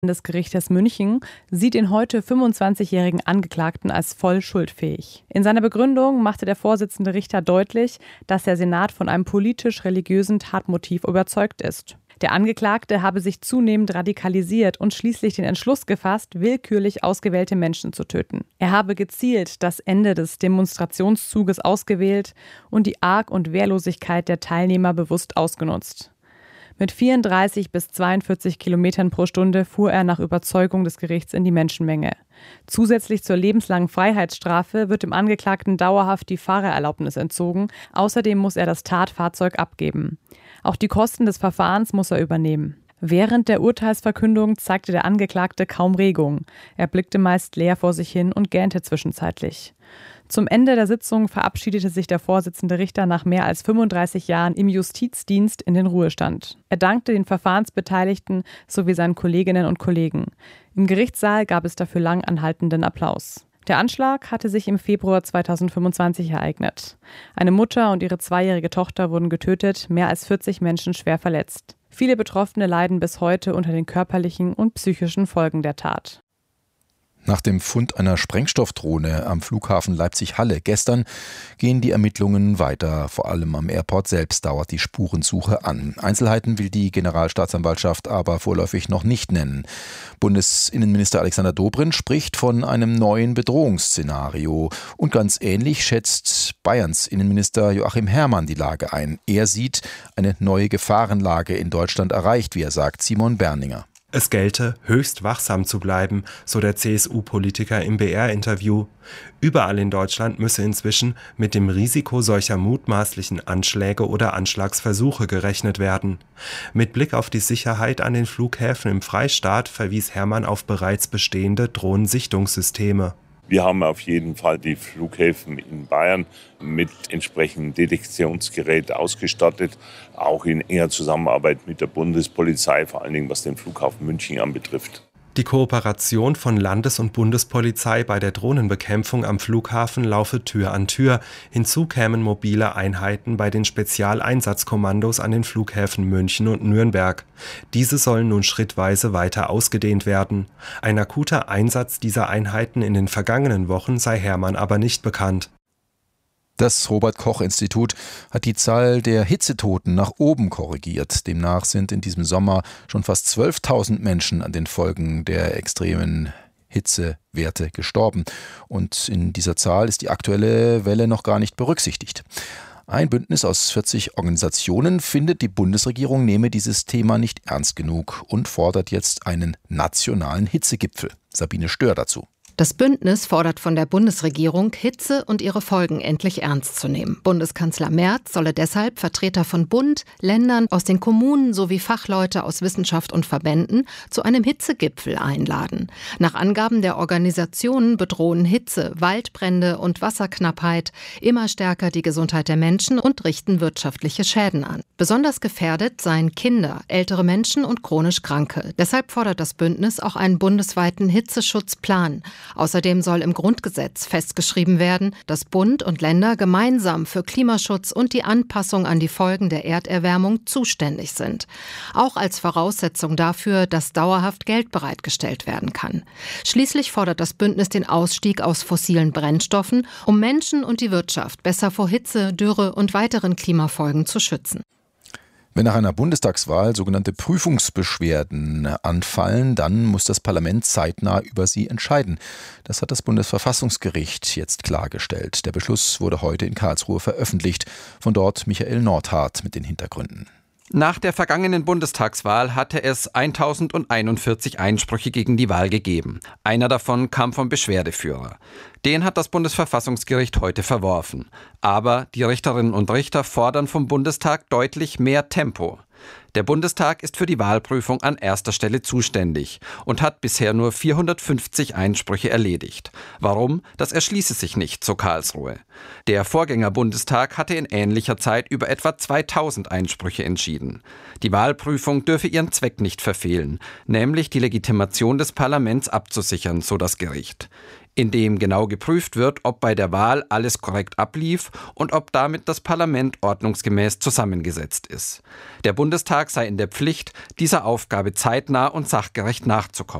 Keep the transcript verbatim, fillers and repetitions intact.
des Gerichtes München sieht den heute fünfundzwanzigjährigen Angeklagten als voll schuldfähig. In seiner Begründung machte der Vorsitzende Richter deutlich, dass der Senat von einem politisch-religiösen Tatmotiv überzeugt ist. Der Angeklagte habe sich zunehmend radikalisiert und schließlich den Entschluss gefasst, willkürlich ausgewählte Menschen zu töten. Er habe gezielt das Ende des Demonstrationszuges ausgewählt und die Arg- und Wehrlosigkeit der Teilnehmer bewusst ausgenutzt. Mit vierunddreißig bis zweiundvierzig Kilometern pro Stunde fuhr er nach Überzeugung des Gerichts in die Menschenmenge. Zusätzlich zur lebenslangen Freiheitsstrafe wird dem Angeklagten dauerhaft die Fahrerlaubnis entzogen. Außerdem muss er das Tatfahrzeug abgeben. Auch die Kosten des Verfahrens muss er übernehmen. Während der Urteilsverkündung zeigte der Angeklagte kaum Regung. Er blickte meist leer vor sich hin und gähnte zwischenzeitlich. Zum Ende der Sitzung verabschiedete sich der Vorsitzende Richter nach mehr als fünfunddreißig Jahren im Justizdienst in den Ruhestand. Er dankte den Verfahrensbeteiligten sowie seinen Kolleginnen und Kollegen. Im Gerichtssaal gab es dafür lang anhaltenden Applaus. Der Anschlag hatte sich im Februar zweitausendfünfundzwanzig ereignet. Eine Mutter und ihre zweijährige Tochter wurden getötet, mehr als vierzig Menschen schwer verletzt. Viele Betroffene leiden bis heute unter den körperlichen und psychischen Folgen der Tat. Nach dem Fund einer Sprengstoffdrohne am Flughafen Leipzig-Halle gestern gehen die Ermittlungen weiter. Vor allem am Airport selbst dauert die Spurensuche an. Einzelheiten will die Generalstaatsanwaltschaft aber vorläufig noch nicht nennen. Bundesinnenminister Alexander Dobrindt spricht von einem neuen Bedrohungsszenario. Und ganz ähnlich schätzt Bayerns Innenminister Joachim Herrmann die Lage ein. Er sieht eine neue Gefahrenlage in Deutschland erreicht, wie er sagt. Simon Berninger. Es gelte, höchst wachsam zu bleiben, so der C S U-Politiker im B R-Interview. Überall in Deutschland müsse inzwischen mit dem Risiko solcher mutmaßlichen Anschläge oder Anschlagsversuche gerechnet werden. Mit Blick auf die Sicherheit an den Flughäfen im Freistaat verwies Herrmann auf bereits bestehende Drohnensichtungssysteme. Wir haben auf jeden Fall die Flughäfen in Bayern mit entsprechendem Detektionsgerät ausgestattet, auch in enger Zusammenarbeit mit der Bundespolizei, vor allen Dingen was den Flughafen München anbetrifft. Die Kooperation von Landes- und Bundespolizei bei der Drohnenbekämpfung am Flughafen laufe Tür an Tür. Hinzu kämen mobile Einheiten bei den Spezialeinsatzkommandos an den Flughäfen München und Nürnberg. Diese sollen nun schrittweise weiter ausgedehnt werden. Ein akuter Einsatz dieser Einheiten in den vergangenen Wochen sei Herrmann aber nicht bekannt. Das Robert-Koch-Institut hat die Zahl der Hitzetoten nach oben korrigiert. Demnach sind in diesem Sommer schon fast zwölftausend Menschen an den Folgen der extremen Hitzewerte gestorben. Und in dieser Zahl ist die aktuelle Welle noch gar nicht berücksichtigt. Ein Bündnis aus vierzig Organisationen findet, die Bundesregierung nehme dieses Thema nicht ernst genug und fordert jetzt einen nationalen Hitzegipfel. Sabine Stör dazu. Das Bündnis fordert von der Bundesregierung, Hitze und ihre Folgen endlich ernst zu nehmen. Bundeskanzler Merz solle deshalb Vertreter von Bund, Ländern, aus den Kommunen sowie Fachleute aus Wissenschaft und Verbänden zu einem Hitzegipfel einladen. Nach Angaben der Organisationen bedrohen Hitze, Waldbrände und Wasserknappheit immer stärker die Gesundheit der Menschen und richten wirtschaftliche Schäden an. Besonders gefährdet seien Kinder, ältere Menschen und chronisch Kranke. Deshalb fordert das Bündnis auch einen bundesweiten Hitzeschutzplan. Außerdem soll im Grundgesetz festgeschrieben werden, dass Bund und Länder gemeinsam für Klimaschutz und die Anpassung an die Folgen der Erderwärmung zuständig sind. Auch als Voraussetzung dafür, dass dauerhaft Geld bereitgestellt werden kann. Schließlich fordert das Bündnis den Ausstieg aus fossilen Brennstoffen, um Menschen und die Wirtschaft besser vor Hitze, Dürre und weiteren Klimafolgen zu schützen. Wenn nach einer Bundestagswahl sogenannte Prüfungsbeschwerden anfallen, dann muss das Parlament zeitnah über sie entscheiden. Das hat das Bundesverfassungsgericht jetzt klargestellt. Der Beschluss wurde heute in Karlsruhe veröffentlicht. Von dort Michael Nordhardt mit den Hintergründen. Nach der vergangenen Bundestagswahl hatte es eintausendeinundvierzig Einsprüche gegen die Wahl gegeben. Einer davon kam vom Beschwerdeführer. Den hat das Bundesverfassungsgericht heute verworfen. Aber die Richterinnen und Richter fordern vom Bundestag deutlich mehr Tempo. Der Bundestag ist für die Wahlprüfung an erster Stelle zuständig und hat bisher nur vierhundertfünfzig Einsprüche erledigt. Warum? Das erschließe sich nicht, so Karlsruhe. Der Vorgänger-Bundestag hatte in ähnlicher Zeit über etwa zweitausend Einsprüche entschieden. Die Wahlprüfung dürfe ihren Zweck nicht verfehlen, nämlich die Legitimation des Parlaments abzusichern, so das Gericht. in dem genau geprüft wird, ob bei der Wahl alles korrekt ablief und ob damit das Parlament ordnungsgemäß zusammengesetzt ist. Der Bundestag sei in der Pflicht, dieser Aufgabe zeitnah und sachgerecht nachzukommen.